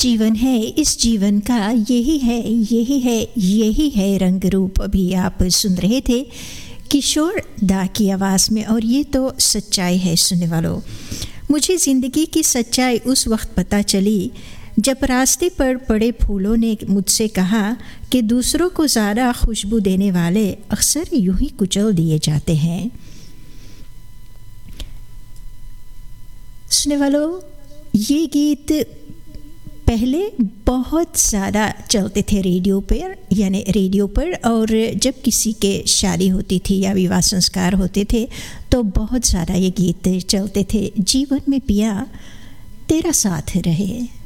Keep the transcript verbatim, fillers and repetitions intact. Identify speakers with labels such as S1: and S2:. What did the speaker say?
S1: जीवन है, इस जीवन का यही है, यही है, यही है रंग रूप। अभी आप सुन रहे थे किशोर दा की आवाज़ में, और ये तो सच्चाई है सुनने वालों। मुझे ज़िंदगी की सच्चाई उस वक्त पता चली जब रास्ते पर पड़े फूलों ने मुझसे कहा कि दूसरों को ज़्यादा खुशबू देने वाले अक्सर यूं ही कुचल दिए जाते हैं। सुनने वालों, ये गीत पहले बहुत ज़्यादा चलते थे रेडियो पर, यानी रेडियो पर, और जब किसी के शादी होती थी या विवाह संस्कार होते थे तो बहुत ज़्यादा ये गीत चलते थे। जीवन में पिया तेरा साथ रहे।